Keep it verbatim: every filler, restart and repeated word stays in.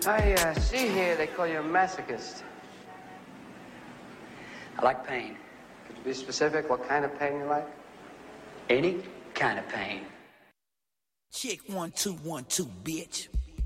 I uh, see here they call you a masochist. I like pain. Could you be specific what kind of pain you like? Any kind of pain. Check one, two, one, two, bitch.